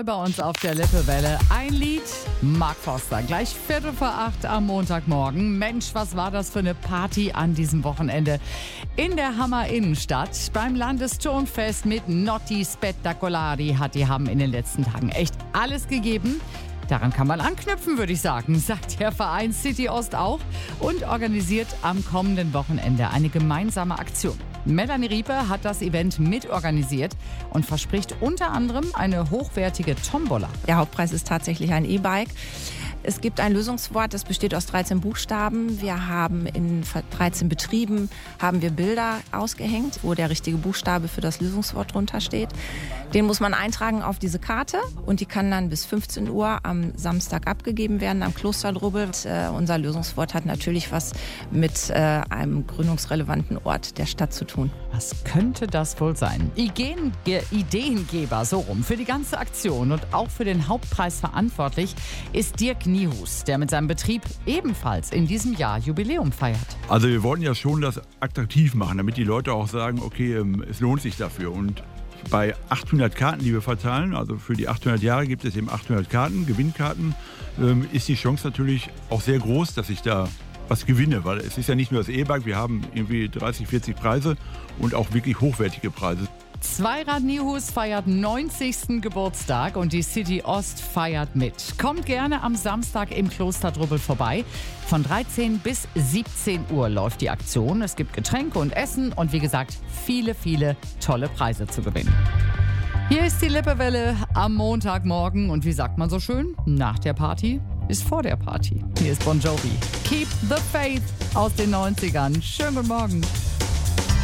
Bei uns auf der Lippewelle ein Lied, Mark Forster, gleich 7:45 am Montagmorgen. Mensch, was war das für eine Party an diesem Wochenende in der Hammer Innenstadt. Beim Landesturnfest mit Notti Spettacolari haben in den letzten Tagen echt alles gegeben. Daran kann man anknüpfen, würde ich sagen, sagt der Verein City Ost auch und organisiert am kommenden Wochenende eine gemeinsame Aktion. Melanie Riepe hat das Event mitorganisiert und verspricht unter anderem eine hochwertige Tombola. Der Hauptpreis ist tatsächlich ein E-Bike. Es gibt ein Lösungswort, das besteht aus 13 Buchstaben. Wir haben in 13 Betrieben Bilder ausgehängt, wo der richtige Buchstabe für das Lösungswort drunter steht. Den muss man eintragen auf diese Karte und die kann dann bis 15 Uhr am Samstag abgegeben werden am Klosterdrubbel. Unser Lösungswort hat natürlich was mit einem gründungsrelevanten Ort der Stadt zu tun. Was könnte das wohl sein? Ideengeber, so rum, für die ganze Aktion und auch für den Hauptpreis verantwortlich ist Dirk Niehus, der mit seinem Betrieb ebenfalls in diesem Jahr Jubiläum feiert. Also wir wollten ja schon das attraktiv machen, damit die Leute auch sagen, okay, es lohnt sich dafür. Und bei 800 Karten, die wir verteilen, also für die 800 Jahre gibt es eben 800 Karten, Gewinnkarten, ist die Chance natürlich auch sehr groß, dass ich da was gewinne, weil es ist ja nicht nur das E-Bike, wir haben irgendwie 30, 40 Preise und auch wirklich hochwertige Preise. Zweirad Niehus feiert 90. Geburtstag und die City Ost feiert mit. Kommt gerne am Samstag im Klosterdrubbel vorbei. Von 13 bis 17 Uhr läuft die Aktion. Es gibt Getränke und Essen und wie gesagt, viele, viele tolle Preise zu gewinnen. Hier ist die Lippewelle am Montagmorgen und wie sagt man so schön? Nach der Party ist vor der Party. Hier ist Bon Jovi. Keep the Faith aus den 90ern. Schönen guten Morgen.